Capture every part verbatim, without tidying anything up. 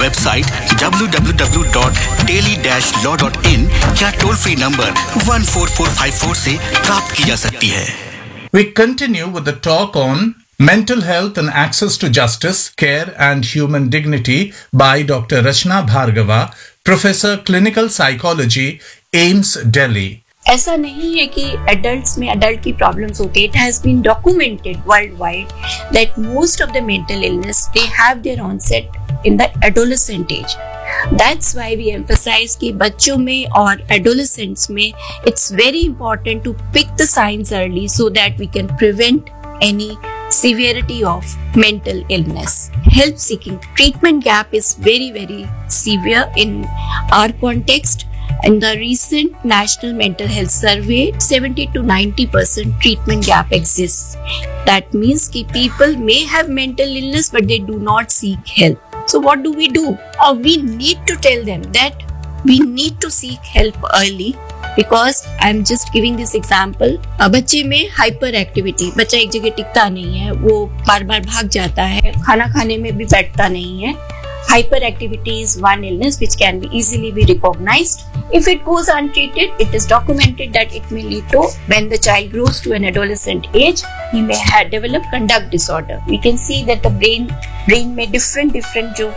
Website W W W dot tele dash law dot in या toll free number one four four five four से प्राप्त की जा सकती है। We continue with the talk on Mental Health and Access to Justice, Care and Human Dignity by Doctor Rachna Bhargava, Professor Clinical Psychology, AIIMS, Delhi. ऐसा नहीं है कि एडल्ट्स में एडल्ट की प्रॉब्लम्स होती है. It has been documented world wide that most of the mental illness they have their onset in the adolescent as. That's why we emphasise कि बच्चों में और एडोलेसेंट्स में it's very important to pick the science early so that we can prevent any severity of mental illness. Help seeking treatment gap is very very severe in our context. In the recent National Mental Health Survey, seventy to ninety percent treatment gap exists. That means कि people may have mental illness but they do not seek help. So what do we do? Uh, we need to tell them that we need to seek help early. Because I'm just giving this example. बच्चे में hyper activity, बच्चा एक जगह टिकता नहीं है, वो बार बार भाग जाता है, खाना खाने में भी बैठता नहीं है. Hyperactivity is one illness which can be easily be recognized. If it goes untreated, it is documented that it may lead to, when the child grows to an adolescent age, he may have developed conduct disorder. We can see that the brain brain में different different जो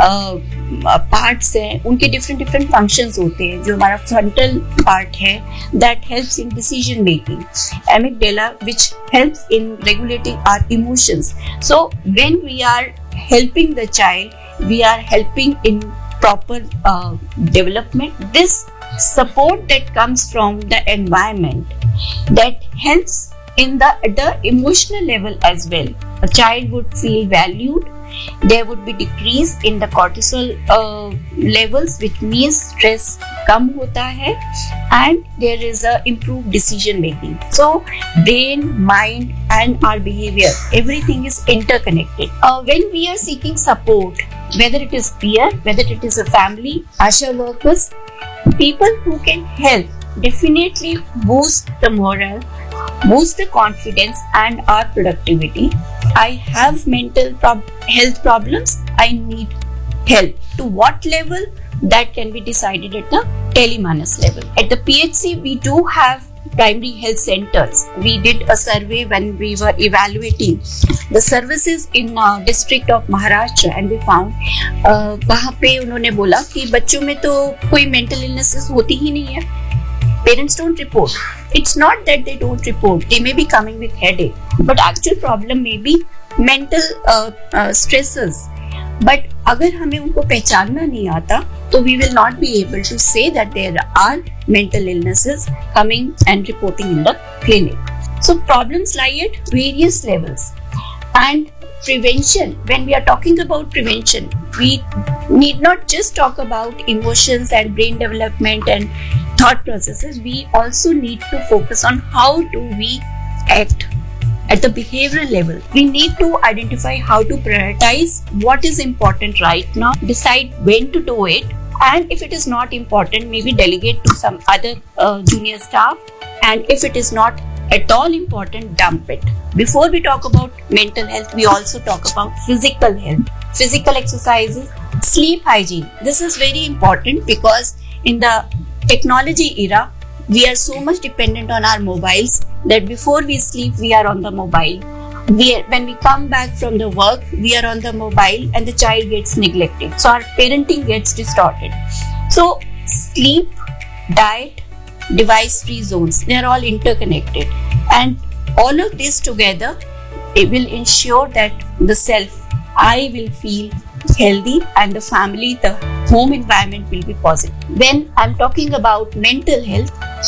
uh, parts हैं, उनके different different functions होते हैं. जो हमारा frontal part है, that helps in decision making. Amygdala, which helps in regulating our emotions. So when we are helping the child, we are helping in proper uh, development. This support that comes from the environment that helps in the, the emotional level as well. A child would feel valued. There would be decrease in the cortisol uh, levels, which means stress कम होता है, and there is a improved decision making. So brain, mind and our behavior, everything is interconnected. Uh, when we are seeking support, whether it is peer, whether it is a family, ASHA workers, people who can help, definitely boost the morale, boost the confidence and our productivity. I have mental prob- health problems, I need help. To what level? That can be decided at the Telemanus level. At the P H C, we do have primary health centers. We did a survey when we were evaluating the services in uh, district of Maharashtra, and we found uh, वहाँ पे उन्होंने बोला कि बच्चों में तो कोई mental illnesses होती ही नहीं है. Parents don't report. It's not that they don't report. They may be coming with headache, but actual problem may be mental uh, uh, stresses. But अगर हमें उनको पहचानना नहीं आता, तो we will not be able to say that there are mental illnesses coming and reporting in the clinic. So problems lie at various levels. And prevention, when we are talking about prevention, we need not just talk about emotions and brain development and thought processes. We also need to focus on how do we act at the behavioral level. We need to identify how to prioritize what is important right now, decide when to do it, and if it is not important, maybe delegate to some other uh, junior staff, and if it is not at all important, dump it. Before we talk about mental health, we also talk about physical health, physical exercises, sleep hygiene. This is very important because in the technology era, we are so much dependent on our mobiles that before we sleep, we are on the mobile. We are, when we come back from the work, we are on the mobile and the child gets neglected. So our parenting gets distorted. So sleep, diet, device-free zones, they are all interconnected. And all of this together, it will ensure that the self, I will feel healthy and the family, the home environment will be positive. When I'm talking about mental health,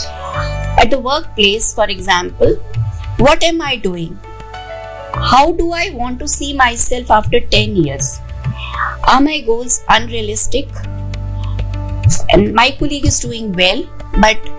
at the workplace, for example, what am I doing? How do I want to see myself after ten years? Are my goals unrealistic? And my colleague is doing well, but